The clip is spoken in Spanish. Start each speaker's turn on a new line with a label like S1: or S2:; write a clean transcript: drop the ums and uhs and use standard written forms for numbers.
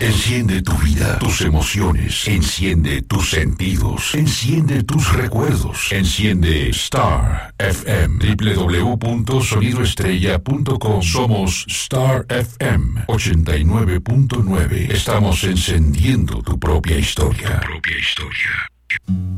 S1: Enciende tu vida, tus emociones. Enciende tus sentidos. Enciende tus recuerdos. Enciende Star FM. www.sonidoestrella.com. Somos Star FM 89.9. Estamos encendiendo tu propia historia.